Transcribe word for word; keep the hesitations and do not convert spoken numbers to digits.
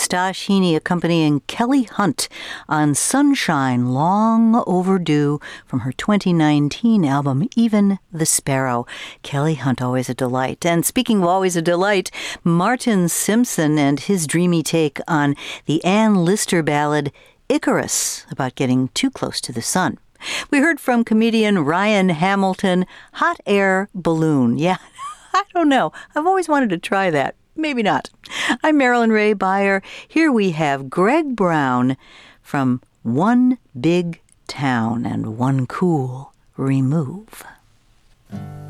Stash Heaney accompanying Kelly Hunt on Sunshine, Long Overdue, from her twenty nineteen album, Even the Sparrow. Kelly Hunt, always a delight. And speaking of always a delight, Martin Simpson and his dreamy take on the Ann Lister ballad, Icarus, about getting too close to the sun. We heard from comedian Ryan Hamilton, Hot Air Balloon. Yeah, I don't know. I've always wanted to try that. Maybe not. I'm Marilyn Ray Beyer. Here we have Greg Brown from One Big Town and One Cool Remove.